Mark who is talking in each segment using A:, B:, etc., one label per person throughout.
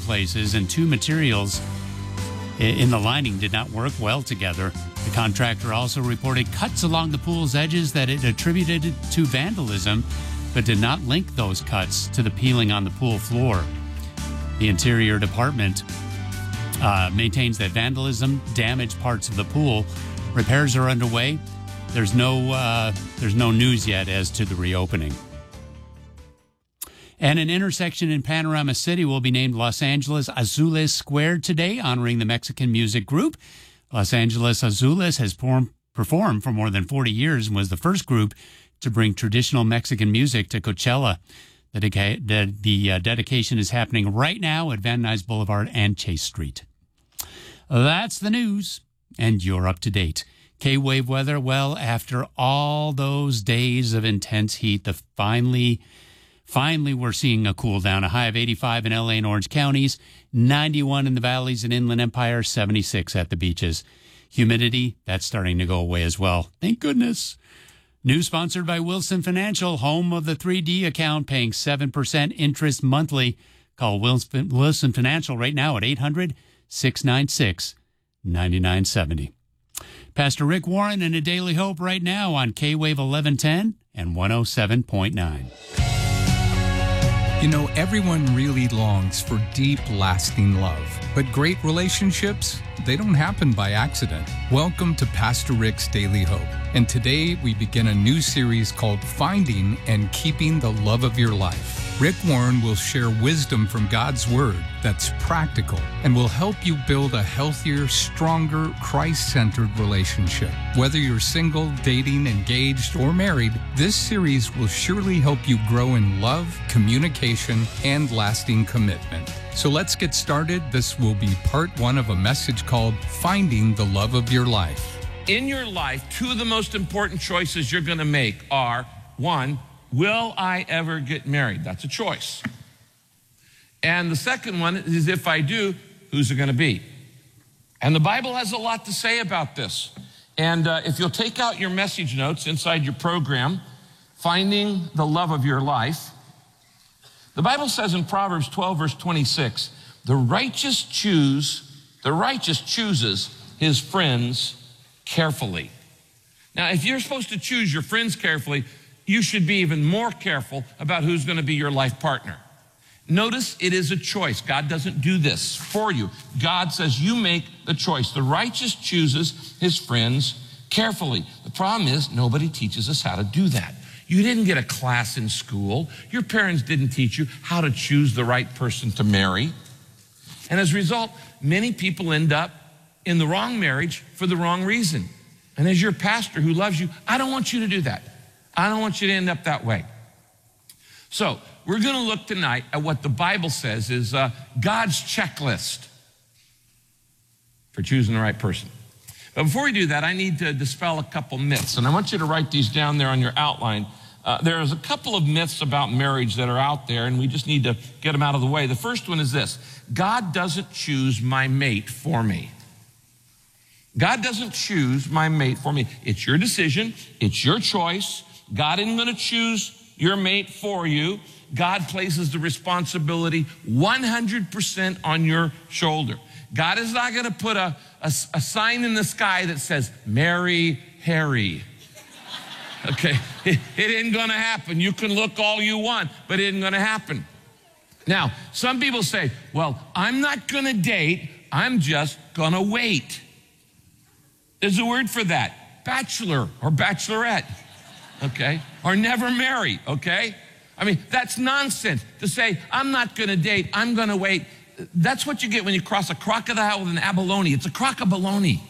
A: places, and two materials in the lining did not work well together. The contractor also reported cuts along the pool's edges that it attributed to vandalism, but did not link those cuts to the peeling on the pool floor. The Interior Department maintains that vandalism damaged parts of the pool. Repairs are underway. There's no news yet as to the reopening. And an intersection in Panorama City will be named Los Angeles Azules Square today, honoring the Mexican music group. Los Angeles Azules has performed for more than 40 years and was the first group to bring traditional Mexican music to Coachella. The dedication is happening right now at Van Nuys Boulevard and Chase Street. That's the news, and you're up to date. K-Wave weather, well, after all those days of intense heat, finally we're seeing a cool down. A high of 85 in LA and Orange counties, 91 in the valleys and Inland Empire, 76 at the beaches. Humidity, that's starting to go away as well. Thank goodness. News sponsored by Wilson Financial, home of the 3D account, paying 7% interest monthly. Call Wilson Financial right now at 800-696-9970. Pastor Rick Warren and A Daily Hope right now on K-Wave 1110 and 107.9.
B: You know, everyone really longs for deep, lasting love. But great relationships, they don't happen by accident. Welcome to Pastor Rick's Daily Hope. And today we begin a new series called Finding and Keeping the Love of Your Life. Rick Warren will share wisdom from God's Word that's practical and will help you build a healthier, stronger, Christ-centered relationship. Whether you're single, dating, engaged, or married, this series will surely help you grow in love, communication, and lasting commitment. So let's get started. This will be part one of a message called Finding the Love of Your Life.
C: In your life, two of the most important choices you're going to make are, one, will I ever get married? That's a choice. And the second one is, if I do, who's it going to be? And the Bible has a lot to say about this. And if you'll take out your message notes inside your program, Finding the Love of Your Life, the Bible says in Proverbs 12, verse 26, the righteous chooses his friends carefully. Now, if you're supposed to choose your friends carefully, you should be even more careful about who's going to be your life partner. Notice it is a choice. God doesn't do this for you. God says you make the choice. The righteous chooses his friends carefully. The problem is nobody teaches us how to do that. You didn't get a class in school. Your parents didn't teach you how to choose the right person to marry. And as a result, many people end up in the wrong marriage for the wrong reason. And as your pastor who loves you, I don't want you to do that. I don't want you to end up that way. So we're going to look tonight at what the Bible says is God's checklist for choosing the right person. But before we do that, I need to dispel a couple myths, and I want you to write these down there on your outline. There's a couple of myths about marriage that are out there, and we just need to get them out of the way. The first one is this: God doesn't choose my mate for me. God doesn't choose my mate for me. It's your decision. It's your choice. God isn't going to choose your mate for you. God places the responsibility 100% on your shoulder. God is not going to put a sign in the sky that says, marry Harry. Okay, it ain't going to happen. You can look all you want, but it ain't going to happen. Now, some people say, well, I'm not going to date. I'm just going to wait. There's a word for that, bachelor or bachelorette. Okay, or never marry, okay? I mean, that's nonsense to say, I'm not gonna date, I'm gonna wait. That's what you get when you cross a crocodile with an abalone. It's a crock-a-baloney.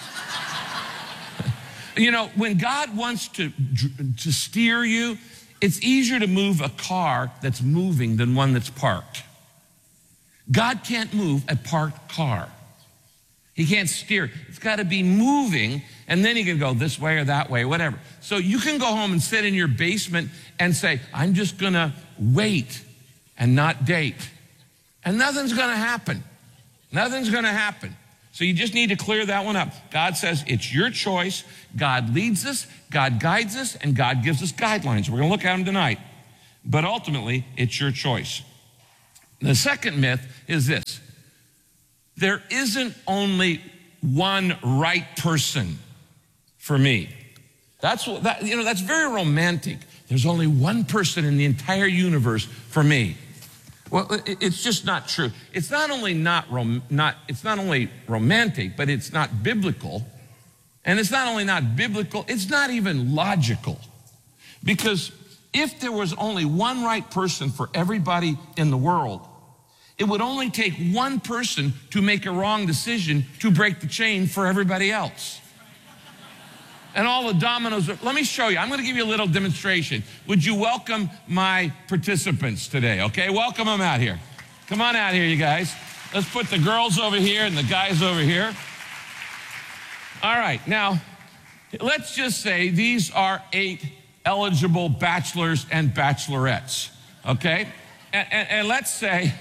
C: You know, when God wants to steer you, it's easier to move a car that's moving than one that's parked. God can't move a parked car. He can't steer. It's got to be moving, and then he can go this way or that way, whatever. So you can go home and sit in your basement and say, I'm just going to wait and not date. And nothing's going to happen. Nothing's going to happen. So you just need to clear that one up. God says it's your choice. God leads us, God guides us, and God gives us guidelines. We're going to look at them tonight. But ultimately, it's your choice. The second myth is this: there isn't only one right person for me. That's very romantic. There's only one person in the entire universe for me. Well, it's just not true. It's not only it's not only romantic, but it's not biblical. And it's not only not biblical, it's not even logical. Because if there was only one right person for everybody in the world, it would only take one person to make a wrong decision to break the chain for everybody else. And all the dominoes let me show you. I'm going to give you a little demonstration. Would you welcome my participants today, okay? Welcome them out here. Come on out here, you guys. Let's put the girls over here and the guys over here. All right, now, let's just say these are 8 eligible bachelors and bachelorettes, okay? And let's say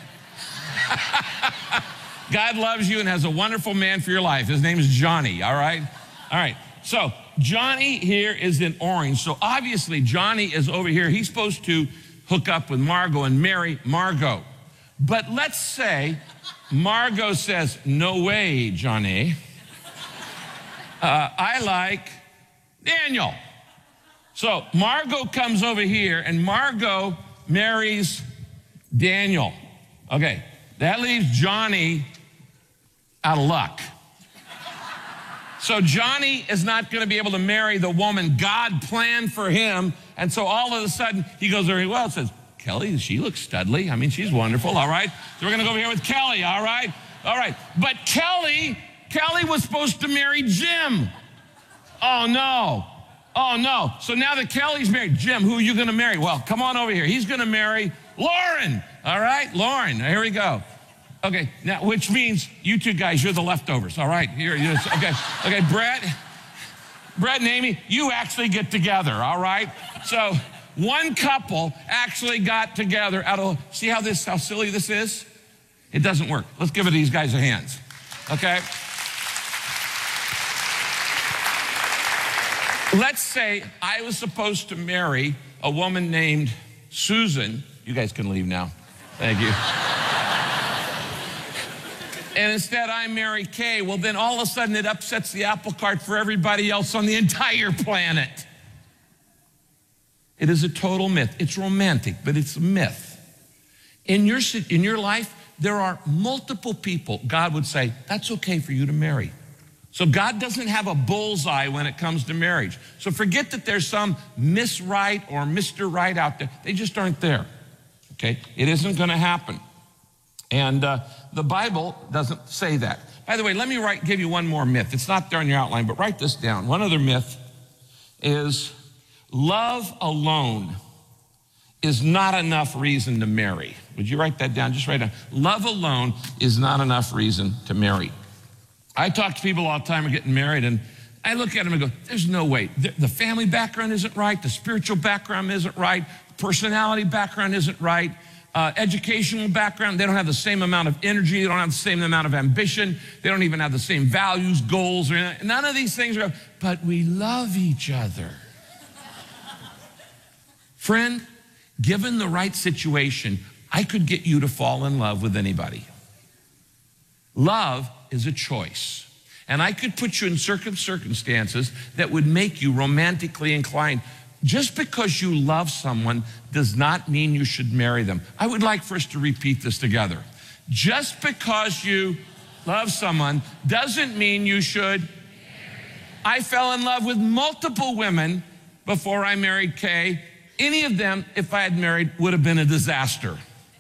C: God loves you and has a wonderful man for your life. His name is Johnny, all right? All right, so Johnny here is in orange. So obviously Johnny is over here. He's supposed to hook up with Margot and marry Margot. But let's say Margot says, no way, Johnny. I like Daniel. So Margot comes over here and Margot marries Daniel. Okay, that leaves Johnny out of luck. So Johnny is not going to be able to marry the woman God planned for him. And so all of a sudden he goes very well and says, Kelly, she looks studly. I mean, she's wonderful, all right? So we're going to go over here with Kelly, all right? All right. But Kelly was supposed to marry Jim. Oh, no. Oh, no. So now that Kelly's married, Jim, who are you going to marry? Well, come on over here. He's going to marry Lauren. All right? Lauren. Here we go. Okay. Now, which means you two guys, you're the leftovers. All right? Okay. Okay, Brett and Amy, you actually get together. All right? So one couple actually got together see how silly this is? It doesn't work. Let's give these guys a hand. Okay? Let's say I was supposed to marry a woman named Susan. You guys can leave now. Thank you. And instead I marry Kay. Well, then all of a sudden it upsets the apple cart for everybody else on the entire planet. It is a total myth. It's romantic, but it's a myth. In your life, there are multiple people God would say, that's okay for you to marry. So God doesn't have a bullseye when it comes to marriage. So forget that there's some Miss Right or Mr. Right out there. They just aren't there, okay? It isn't going to happen. And the Bible doesn't say that. By the way, let me give you one more myth. It's not there on your outline, but write this down. One other myth is love alone is not enough reason to marry. Would you write that down? Just write down. Love alone is not enough reason to marry. I talk to people all the time who are getting married, and I look at them and go, there's no way. The family background isn't right. The spiritual background isn't right. Personality background isn't right. Educational background, they don't have the same amount of energy. They don't have the same amount of ambition. They don't even have the same values, goals, or anything. None of these things are, but we love each other. Friend, given the right situation, I could get you to fall in love with anybody. Love is a choice. And I could put you in circumstances that would make you romantically inclined. Just because you love someone does not mean you should marry them. I would like for us to repeat this together. Just because you love someone doesn't mean you should. I fell in love with multiple women before I married Kay. Any of them, if I had married, would have been a disaster.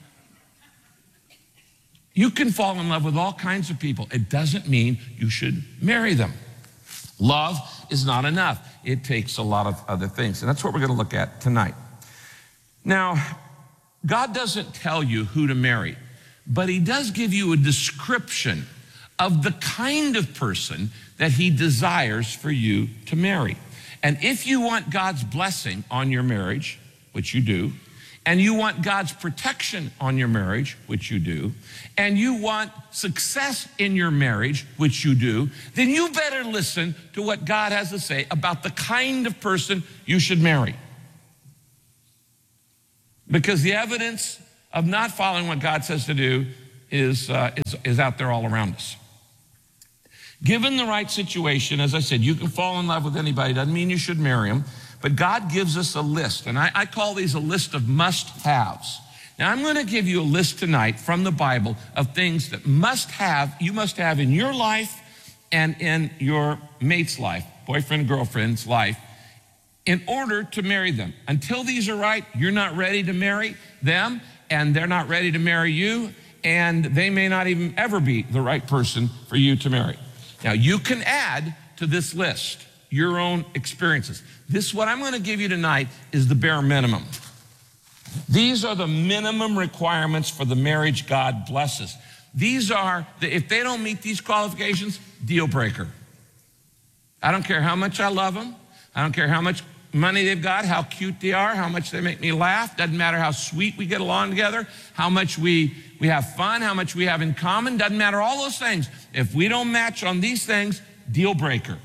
C: You can fall in love with all kinds of people. It doesn't mean you should marry them. Love is not enough. It takes a lot of other things. And that's what we're going to look at tonight. Now, God doesn't tell you who to marry, but he does give you a description of the kind of person that he desires for you to marry. And if you want God's blessing on your marriage, which you do, and you want God's protection on your marriage, which you do, and you want success in your marriage, which you do, then you better listen to what God has to say about the kind of person you should marry. Because the evidence of not following what God says to do is out there all around us. Given the right situation, as I said, you can fall in love with anybody. Doesn't mean you should marry them. But God gives us a list, and I call these a list of must-haves. Now, I'm going to give you a list tonight from the Bible of things that you must have in your life and in your mate's life, boyfriend, girlfriend's life, in order to marry them. Until these are right, you're not ready to marry them, and they're not ready to marry you, and they may not even ever be the right person for you to marry. Now, you can add to this list your own experiences. What I'm going to give you tonight is the bare minimum. These are the minimum requirements for the marriage God blesses. If they don't meet these qualifications, deal breaker. I don't care how much I love them. I don't care how much money they've got, how cute they are, how much they make me laugh. Doesn't matter how sweet we get along together, how much we have fun, how much we have in common. Doesn't matter all those things. If we don't match on these things, deal breaker.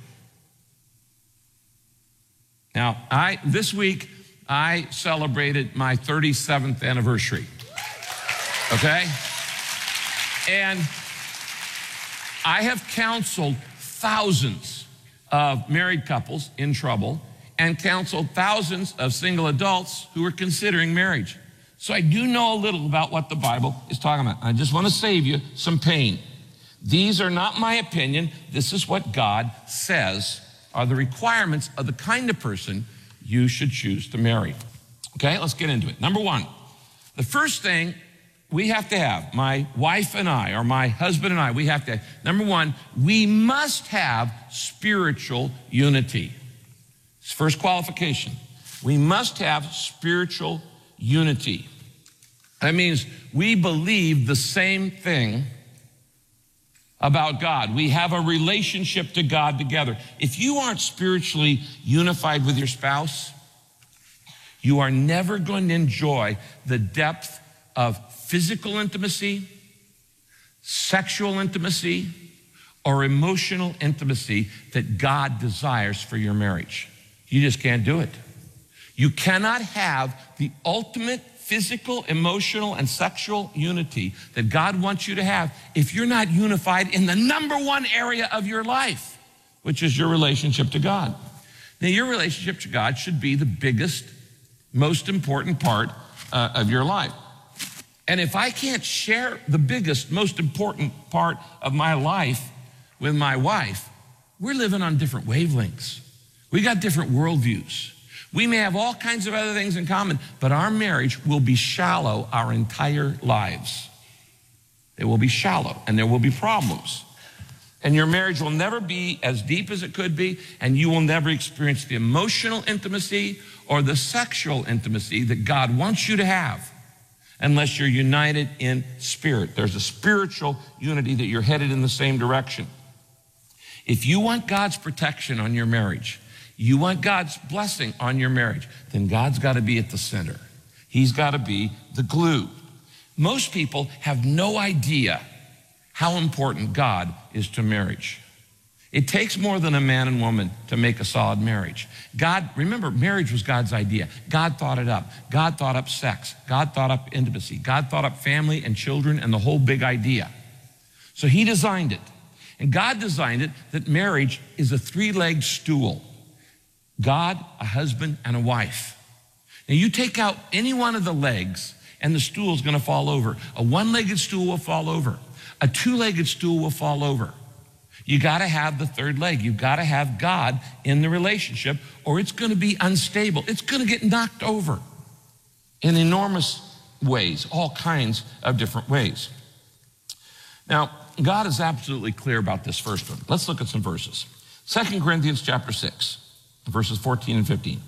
C: Now, this week, I celebrated my 37th anniversary, okay? And I have counseled thousands of married couples in trouble and counseled thousands of single adults who are considering marriage. So I do know a little about what the Bible is talking about. I just want to save you some pain. These are not my opinion. This is what God says are the requirements of the kind of person you should choose to marry. Okay, let's get into it. Number one, the first thing we have to have, my wife and I, or my husband and I, we have to have, number one, we must have spiritual unity. It's first qualification. We must have spiritual unity. That means we believe the same thing about God. We have a relationship to God together. If you aren't spiritually unified with your spouse, you are never going to enjoy the depth of physical intimacy, sexual intimacy, or emotional intimacy that God desires for your marriage. You just can't do it. You cannot have the ultimate physical, emotional, and sexual unity that God wants you to have if you're not unified in the number one area of your life, which is your relationship to God. Now, your relationship to God should be the biggest, most important part of your life. And if I can't share the biggest, most important part of my life with my wife, we're living on different wavelengths. We got different worldviews. We may have all kinds of other things in common, but our marriage will be shallow our entire lives. It will be shallow, and there will be problems. And your marriage will never be as deep as it could be, and you will never experience the emotional intimacy or the sexual intimacy that God wants you to have unless you're united in spirit. There's a spiritual unity that you're headed in the same direction. If you want God's protection on your marriage, you want God's blessing on your marriage, then God's got to be at the center. He's got to be the glue. Most people have no idea how important God is to marriage. It takes more than a man and woman to make a solid marriage. God, remember, marriage was God's idea. God thought it up. God thought up sex. God thought up intimacy. God thought up family and children and the whole big idea. So he designed it. And God designed it that marriage is a three-legged stool. God, a husband, and a wife. Now you take out any one of the legs and the stool is going to fall over. A one-legged stool will fall over. A two-legged stool will fall over. You got to have the third leg. You've got to have God in the relationship or it's going to be unstable. It's going to get knocked over in enormous ways, all kinds of different ways. Now, God is absolutely clear about this first one. Let's look at some verses. 2 Corinthians chapter 6. Verses 14 and 15.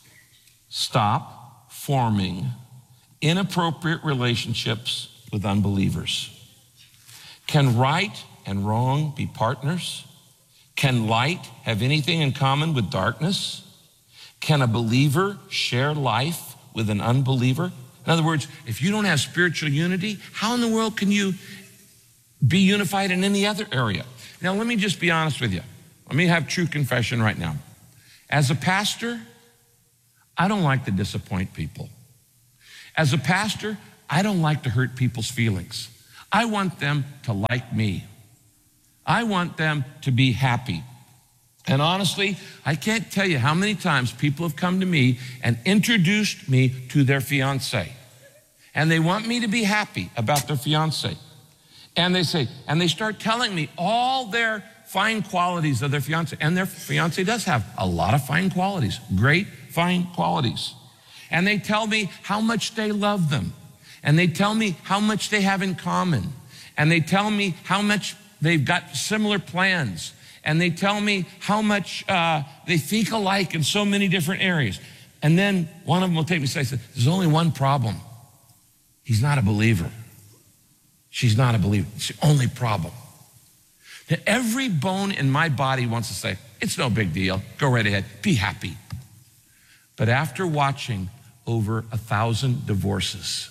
C: Stop forming inappropriate relationships with unbelievers. Can right and wrong be partners? Can light have anything in common with darkness? Can a believer share life with an unbeliever? In other words, if you don't have spiritual unity, how in the world can you be unified in any other area? Now, let me just be honest with you. Let me have true confession right now. As a pastor, I don't like to disappoint people. As a pastor, I don't like to hurt people's feelings. I want them to like me. I want them to be happy. And honestly, I can't tell you how many times people have come to me and introduced me to their fiance. And they want me to be happy about their fiance. And they start telling me all their fine qualities of their fiance. And their fiance does have a lot of fine qualities, great fine qualities. And they tell me how much they love them. And they tell me how much they have in common. And they tell me how much they've got similar plans. And they tell me how much they think alike in so many different areas. And then one of them will take me and say, there's only one problem. He's not a believer. She's not a believer. It's the only problem. Now, every bone in my body wants to say, it's no big deal. Go right ahead. Be happy. But after watching over 1,000 divorces,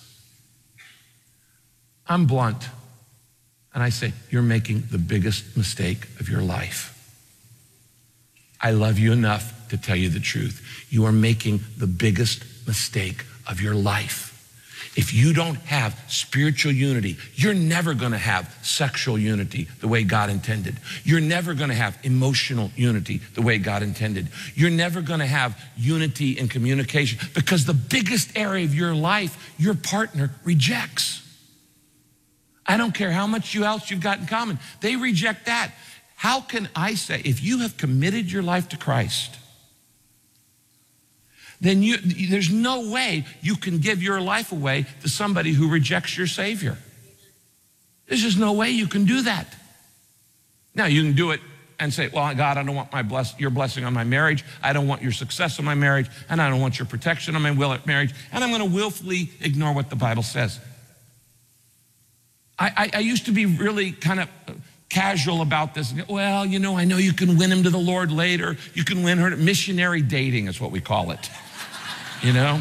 C: I'm blunt. And I say, you're making the biggest mistake of your life. I love you enough to tell you the truth. You are making the biggest mistake of your life. If you don't have spiritual unity, you're never going to have sexual unity the way God intended. You're never going to have emotional unity the way God intended. You're never going to have unity in communication because the biggest area of your life, your partner rejects. I don't care how much else you've got in common. They reject that. How can I say, if you have committed your life to Christ, then there's no way you can give your life away to somebody who rejects your Savior. There's just no way you can do that. Now, you can do it and say, well, God, I don't want your blessing on my marriage. I don't want your success on my marriage. And I don't want your protection on my marriage. And I'm going to willfully ignore what the Bible says. I used to be really kind of casual about this. Well, I know you can win him to the Lord later. You can win her. Missionary dating is what we call it. And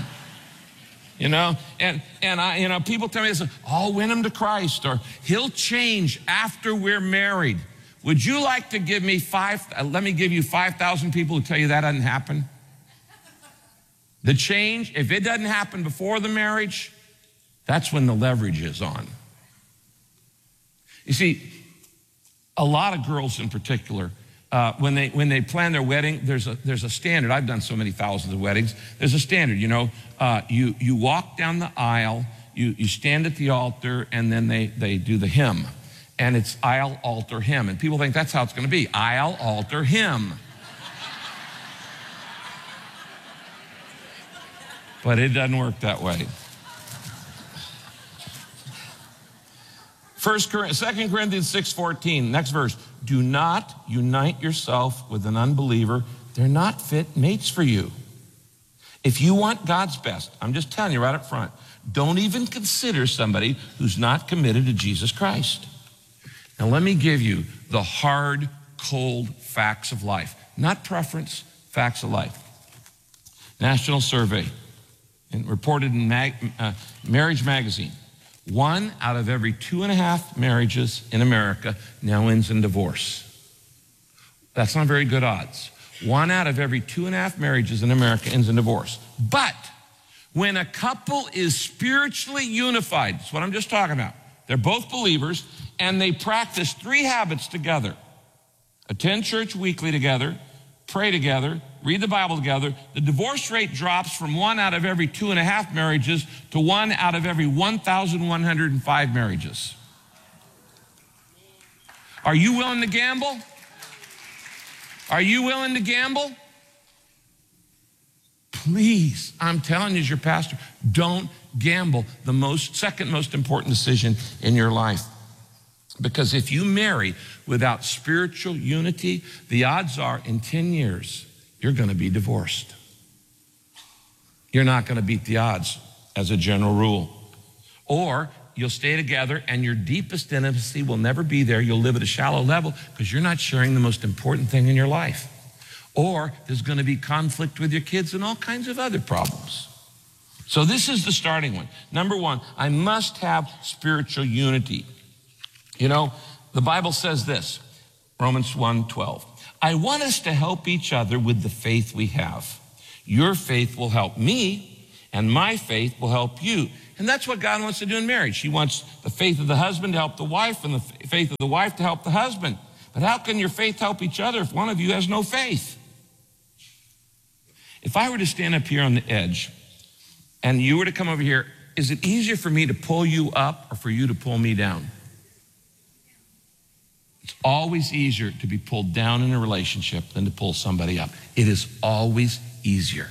C: people tell me this, I'll win him to Christ, or he'll change after we're married. Would you like to give me let me give you 5,000 people who tell you that doesn't happen? The change, if it doesn't happen before the marriage, that's when the leverage is on. You see, a lot of girls in particular, when they plan their wedding, there's a standard. I've done so many thousands of weddings. There's a standard, you walk down the aisle, you stand at the altar, and then they do the hymn. And it's aisle, altar, hymn. And people think that's how it's going to be. Aisle, altar, hymn. But it doesn't work that way. 2 Corinthians 6:14, next verse. Do not unite yourself with an unbeliever. They're not fit mates for you. If you want God's best, I'm just telling you right up front, don't even consider somebody who's not committed to Jesus Christ. Now let me give you the hard, cold facts of life. Not preference, facts of life. National survey, and reported in Marriage Magazine. 1 out of every 2.5 marriages in America now ends in divorce. That's not very good odds. 1 out of every 2.5 marriages in America ends in divorce. But when a couple is spiritually unified, that's what I'm just talking about. They're both believers and they practice 3 habits together. Attend church weekly together, pray together, read the Bible together. The divorce rate drops from 1 out of every 2.5 marriages to 1 out of every 1,105 marriages. Are you willing to gamble? Are you willing to gamble? Please, I'm telling you as your pastor, don't gamble. The second most important decision in your life. Because if you marry without spiritual unity, the odds are in 10 years, you're going to be divorced. You're not going to beat the odds as a general rule. Or you'll stay together and your deepest intimacy will never be there. You'll live at a shallow level because you're not sharing the most important thing in your life. Or there's going to be conflict with your kids and all kinds of other problems. So this is the starting one. Number 1, I must have spiritual unity. The Bible says this, Romans 1:12. I want us to help each other with the faith we have. Your faith will help me, and my faith will help you. And that's what God wants to do in marriage. He wants the faith of the husband to help the wife and the faith of the wife to help the husband. But how can your faith help each other if one of you has no faith? If I were to stand up here on the edge and you were to come over here, is it easier for me to pull you up or for you to pull me down? It's always easier to be pulled down in a relationship than to pull somebody up. It is always easier.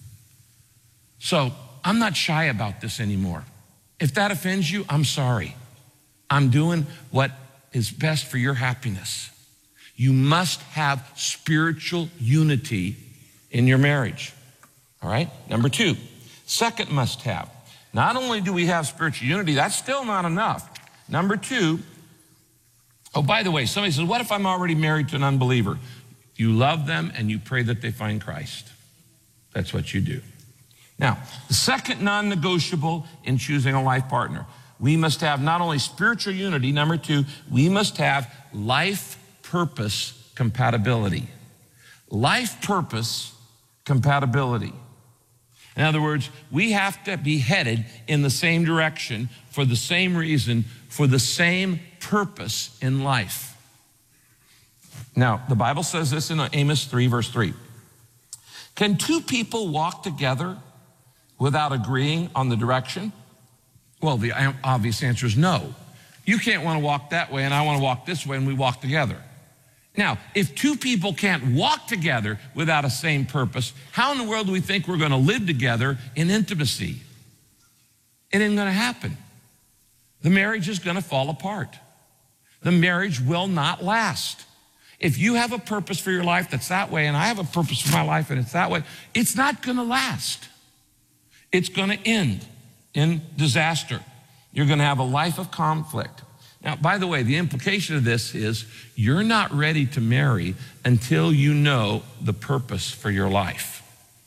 C: So I'm not shy about this anymore. If that offends you, I'm sorry. I'm doing what is best for your happiness. You must have spiritual unity in your marriage. All right? Number two, second must have. Not only do we have spiritual unity, that's still not enough. Number two, oh, by the way, somebody says, what if I'm already married to an unbeliever? You love them and you pray that they find Christ. That's what you do. Now, the second non-negotiable in choosing a life partner, we must have not only spiritual unity, number two, we must have life purpose compatibility. Life purpose compatibility. In other words, we have to be headed in the same direction for the same reason, for the same purpose in life. Now, the Bible says this in Amos 3, verse 3. Can two people walk together without agreeing on the direction? Well, the obvious answer is no. You can't want to walk that way and I want to walk this way and we walk together. Now, if two people can't walk together without a same purpose, how in the world do we think we're going to live together in intimacy? It ain't going to happen. The marriage is going to fall apart. The marriage will not last. If you have a purpose for your life that's that way, and I have a purpose for my life and it's that way, it's not going to last. It's going to end in disaster. You're going to have a life of conflict. Now, by the way, the implication of this is you're not ready to marry until you know the purpose for your life.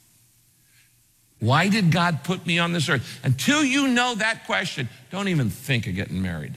C: Why did God put me on this earth? Until you know that question, don't even think of getting married.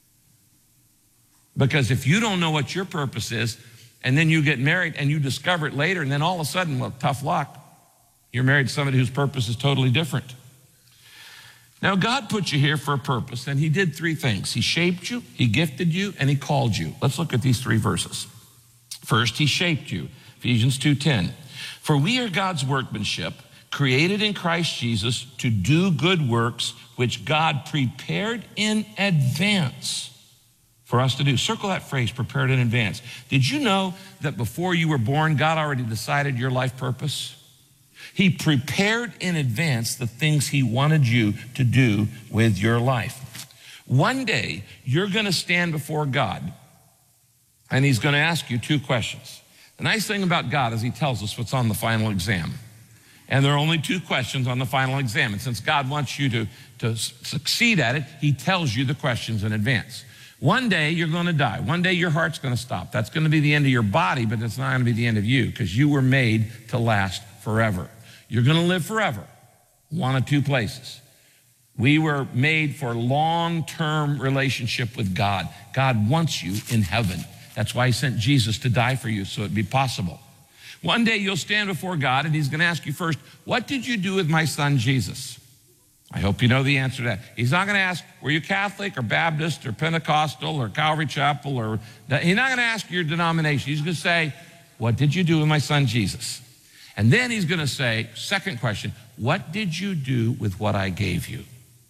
C: Because if you don't know what your purpose is, and then you get married and you discover it later, and then all of a sudden, well, tough luck. You're married to somebody whose purpose is totally different. Now, God put you here for a purpose, and he did three things. He shaped you, he gifted you, and he called you. Let's look at these three verses. First, he shaped you. Ephesians 2:10. For we are God's workmanship, created in Christ Jesus to do good works, which God prepared in advance for us to do. Circle that phrase, prepared in advance. Did you know that before you were born, God already decided your life purpose? He prepared in advance the things he wanted you to do with your life. One day, you're going to stand before God, and he's going to ask you two questions. The nice thing about God is he tells us what's on the final exam. And there are only two questions on the final exam. And since God wants you to succeed at it, he tells you the questions in advance. One day, you're going to die. One day, your heart's going to stop. That's going to be the end of your body, but it's not going to be the end of you because you were made to last forever. You're going to live forever, one of two places. We were made for long-term relationship with God. God wants you in heaven. That's why he sent Jesus to die for you, so it'd be possible. One day you'll stand before God and he's going to ask you first, what did you do with my son Jesus? I hope you know the answer to that. He's not going to ask, were you Catholic or Baptist or Pentecostal or Calvary Chapel? He's not going to ask your denomination. He's going to say, what did you do with my son Jesus? And then he's going to say, second question, what did you do with what I gave you?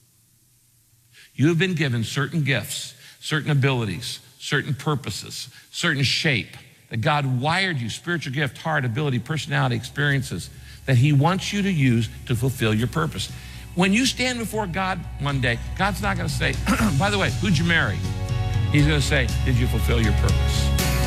C: You have been given certain gifts, certain abilities, certain purposes, certain shape, that God wired you, spiritual gift, heart, ability, personality, experiences, that he wants you to use to fulfill your purpose. When you stand before God one day, God's not going to say, by the way, who'd you marry? He's going to say, did you fulfill your purpose?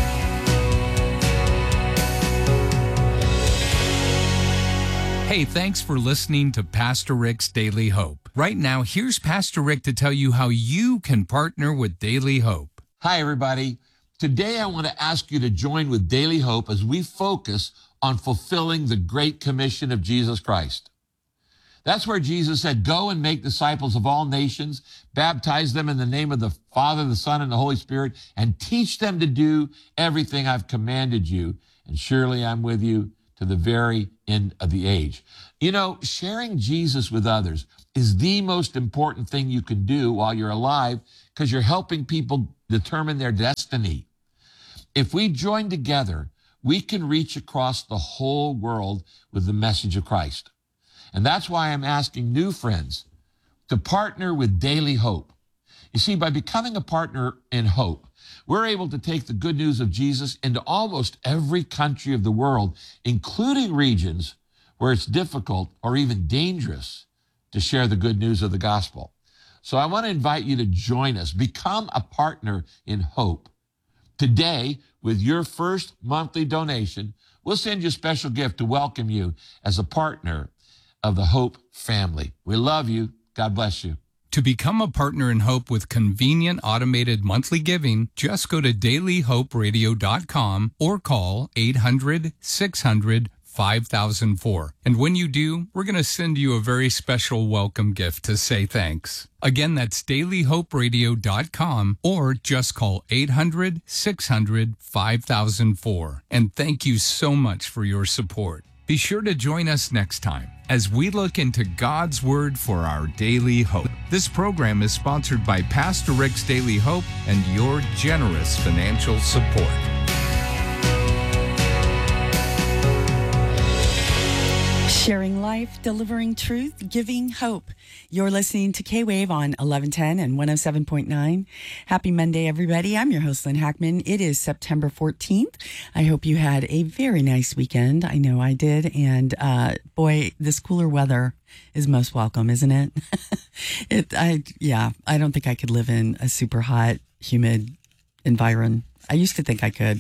B: Hey, thanks for listening to Pastor Rick's Daily Hope. Right now, here's Pastor Rick to tell you how you can partner with Daily Hope.
D: Hi, everybody. Today, I want to ask you to join with Daily Hope as we focus on fulfilling the Great Commission of Jesus Christ. That's where Jesus said, go and make disciples of all nations, baptize them in the name of the Father, the Son, and the Holy Spirit, and teach them to do everything I've commanded you. And surely I'm with you to to the very end of the age. You know, sharing Jesus with others is the most important thing you can do while you're alive because you're helping people determine their destiny. If we join together, we can reach across the whole world with the message of Christ. And that's why I'm asking new friends to partner with Daily Hope. You see, by becoming a partner in hope, we're able to take the good news of Jesus into almost every country of the world, including regions where it's difficult or even dangerous to share the good news of the gospel. So I want to invite you to join us. Become a partner in hope. Today, with your first monthly donation, we'll send you a special gift to welcome you as a partner of the Hope family. We love you. God bless you.
B: To become a partner in Hope with convenient automated monthly giving, just go to dailyhoperadio.com or call 800-600-5004. And when you do, we're going to send you a very special welcome gift to say thanks. Again, that's dailyhoperadio.com or just call 800-600-5004. And thank you so much for your support. Be sure to join us next time as we look into God's Word for our daily hope. This program is sponsored by Pastor Rick's Daily Hope and your generous financial support.
E: Sharing life, delivering truth, giving hope. You're listening to K-Wave on 1110 and 107.9. Happy Monday, everybody. I'm your host, Lynn Hackman. It is September 14th. I hope you had a very nice weekend. I know I did. And boy, this cooler weather is most welcome, isn't it? I don't think I could live in a super hot, humid environment. I used to think I could,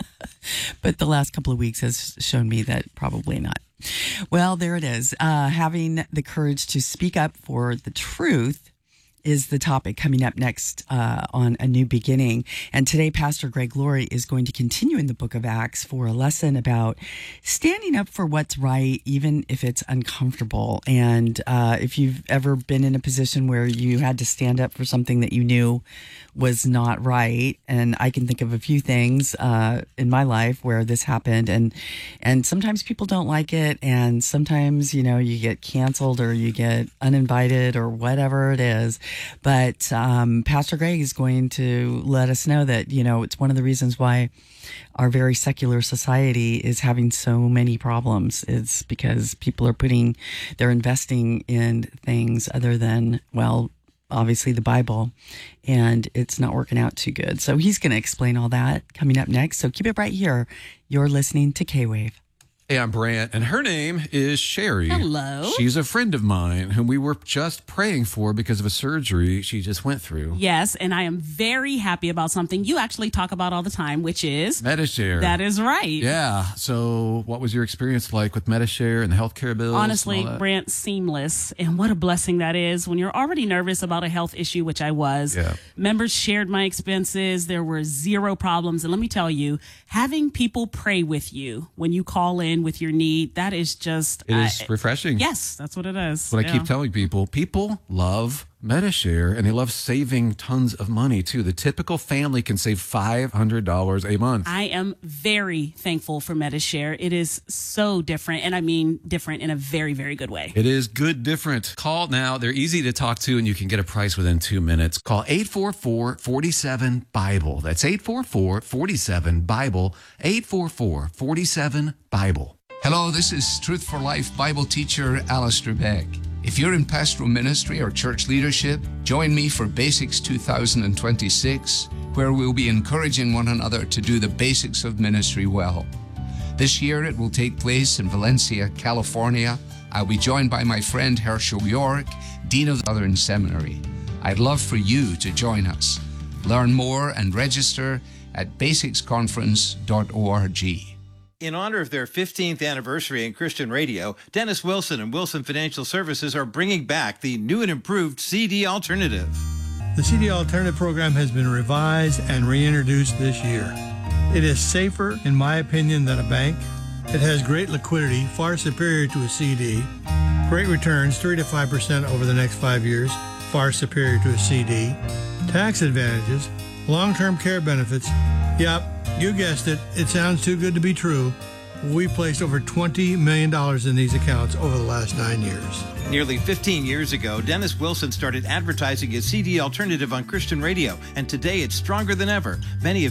E: but the last couple of weeks has shown me that probably not. Well, there it is. Having the courage to speak up for the truth is the topic coming up next on A New Beginning. And today, Pastor Greg Laurie is going to continue in the book of Acts for a lesson about standing up for what's right, even if it's uncomfortable. And if you've ever been in a position where you had to stand up for something that you knew was not right, and I can think of a few things in my life where this happened, and sometimes people don't like it, and sometimes, you know, you get canceled or you get uninvited or whatever it is. But Pastor Greg is going to let us know that, you know, it's one of the reasons why our very secular society is having so many problems. It's because people are they're investing in things other than, well, obviously the Bible, and it's not working out too good. So he's going to explain all that coming up next. So keep it right here. You're listening to K-Wave.
F: Hey, I'm Brant, and her name is Sherry.
G: Hello.
F: She's a friend of mine whom we were just praying for because of a surgery she just went through.
G: Yes, and I am very happy about something you actually talk about all the time, which is
F: Medi-Share.
G: That is right.
F: Yeah. So what was your experience like with Medi-Share and the healthcare bills?
G: Honestly, Brant, seamless. And what a blessing that is when you're already nervous about a health issue, which I was.
F: Yeah.
G: Members shared my expenses. There were zero problems. And let me tell you, having people pray with you when you call in with your need, that is just...
F: It is refreshing.
G: Yes, that's what it is.
F: What I keep telling people love Medi-Share, and they love saving tons of money, too. The typical family can save $500 a month.
G: I am very thankful for Medi-Share. It is so different, and I mean different in a very, very good way.
F: It is good different. Call now. They're easy to talk to, and you can get a price within 2 minutes. Call 844-47-BIBLE. That's 844-47-BIBLE, 844-47-BIBLE.
H: Hello, this is Truth for Life Bible teacher Alistair Begg. If you're in pastoral ministry or church leadership, join me for Basics 2026, where we'll be encouraging one another to do the basics of ministry well. This year it will take place in Valencia, California. I'll be joined by my friend Herschel York, Dean of the Southern Seminary. I'd love for you to join us. Learn more and register at basicsconference.org.
I: In honor of their 15th anniversary in Christian radio, Dennis Wilson and Wilson Financial Services are bringing back the new and improved CD Alternative.
J: The CD Alternative program has been revised and reintroduced this year. It is safer, in my opinion, than a bank. It has great liquidity, far superior to a CD. Great returns, 3 to 5% over the next 5 years, far superior to a CD. Tax advantages, long-term care benefits. Yep, you guessed it. It sounds too good to be true. We placed over $20 million in these accounts over the last 9 years.
I: Nearly 15 years ago, Dennis Wilson started advertising his CD alternative on Christian radio, and today it's stronger than ever. Many of